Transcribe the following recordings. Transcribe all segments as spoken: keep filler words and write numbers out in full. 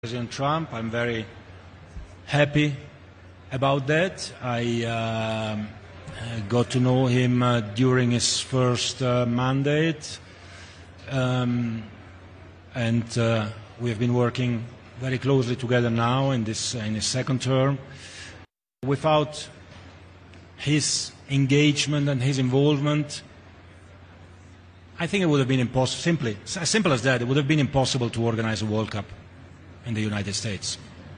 President Trump. I'm very happy about that. I uh, got to know him uh, during his first uh, mandate, um, and uh, we have been working very closely together now in this in his second term. Without his engagement and his involvement, I think it would have been impossible. Simply, as simple as that, it would have been impossible to organize a World Cup in the United States.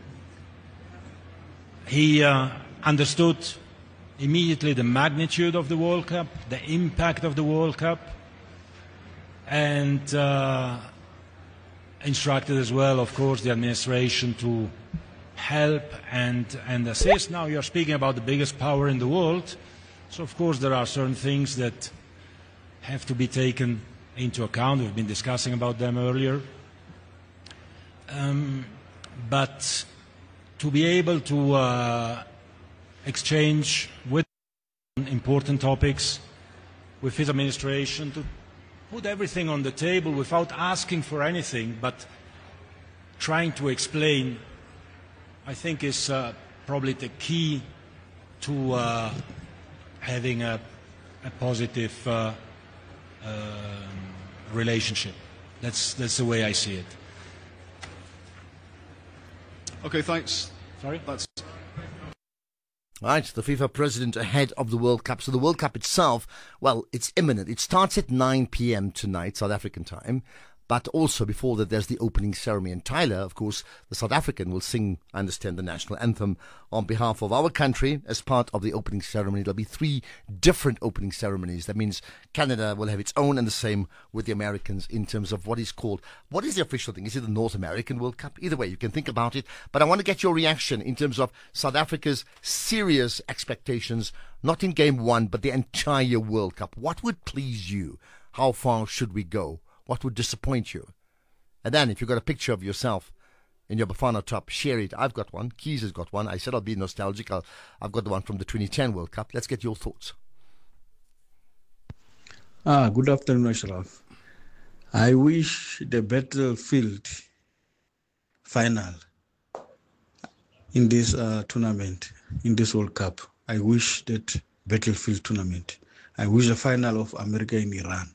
He uh, understood immediately the magnitude of the World Cup, the impact of the World Cup, and uh, instructed as well, of course, the administration to help and, and assist. Now you're speaking about the biggest power in the world, so of course there are certain things that have to be taken into account. We've been discussing about them earlier. Um, but to be able to uh, exchange with important topics with his administration, to put everything on the table without asking for anything, but trying to explain, I think is uh, probably the key to uh, having a, a positive uh, uh, relationship. That's, that's the way I see it. Okay, thanks. Sorry? That's Right, the FIFA president ahead of the World Cup. So the World Cup itself, well, it's imminent. It starts at nine p.m. tonight, South African time. But also before that, there's the opening ceremony. And Tyler, of course, the South African, will sing, I understand, the national anthem on behalf of our country as part of the opening ceremony. There'll be three different opening ceremonies. That means Canada will have its own, and the same with the Americans in terms of what is called, what is the official thing? Is it the North American World Cup? Either way, you can think about it. But I want to get your reaction in terms of South Africa's serious expectations, not in game one, but the entire World Cup. What would please you? How far should we go? What would disappoint you? And then if you've got a picture of yourself in your Bafana top, share it. I've got one. Keys has got one. I said I'll be nostalgic. I'll, I've got the one from the twenty ten World Cup. Let's get your thoughts. Ah, good afternoon, Ashraf. I wish the Battlefield final in this uh, tournament, in this World Cup, I wish that Battlefield tournament. I wish the final of America and Iran.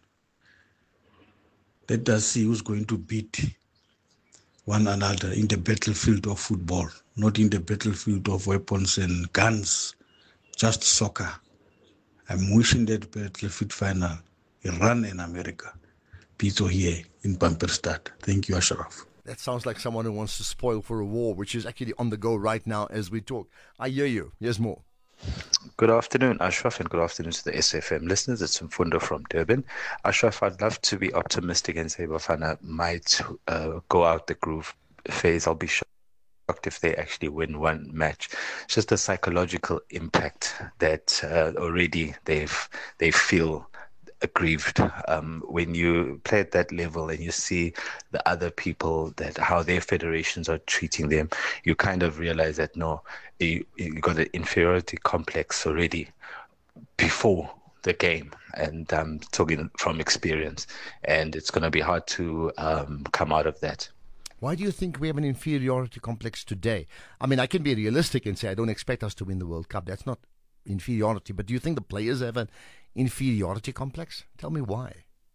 Let us see who's going to beat one another in the battlefield of football, not in the battlefield of weapons and guns, just soccer. I'm wishing that battlefield final, Iran and America, beat here in Pamperstad. Thank you, Ashraf. That sounds like someone who wants to spoil for a war, which is actually on the go right now as we talk. I hear you. Here's more. Good afternoon, Ashraf, and good afternoon to the S F M listeners. It's Mfundo from Durban. Ashraf, I'd love to be optimistic and say Bafana might uh, go out the groove phase. I'll be shocked if they actually win one match. It's just the psychological impact that uh, already they've they feel aggrieved um, when you play at that level and you see the other people, that how their federations are treating them. You kind of realize that no, you, you got an inferiority complex already before the game, and um, talking from experience, and it's going to be hard to um, come out of that. Why do you think we have an inferiority complex today? I mean, I can be realistic and say I don't expect us to win the World Cup. That's not inferiority. But do you think the players have an inferiority complex? Tell me why.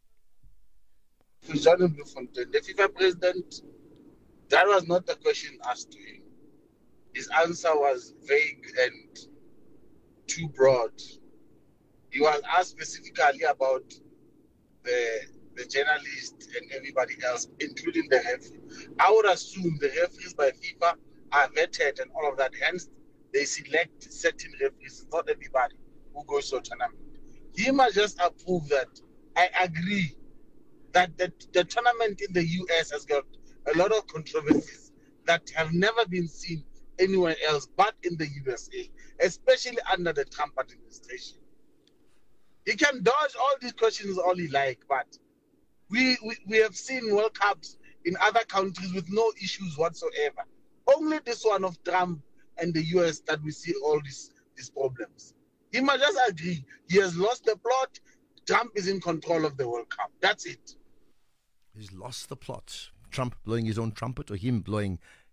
The FIFA president, that was not the question asked to him. His answer was vague and too broad. He was asked specifically about the the journalists and everybody else, including the referee. I would assume the referees by FIFA are vetted and all of that. Hence, they select certain referees, not everybody who goes to a tournament. He must just approve that. I agree that the, the tournament in the U S has got a lot of controversies that have never been seen anywhere else but in the U S A, especially under the Trump administration. He can dodge all these questions all he like, but we, we, we have seen World Cups in other countries with no issues whatsoever. Only this one of Trump and the U S that we see all these, these problems. He must just agree. He has lost the plot. Trump is in control of the World Cup. That's it. He's lost the plot. Trump blowing his own trumpet or him blowing